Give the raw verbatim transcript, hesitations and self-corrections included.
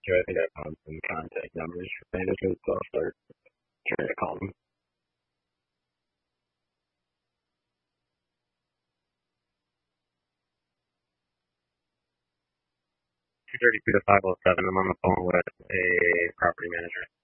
So I think I found some contact numbers for management, so I'll start trying to call them. two thirty-two to five oh seven, I'm on the phone with a property manager.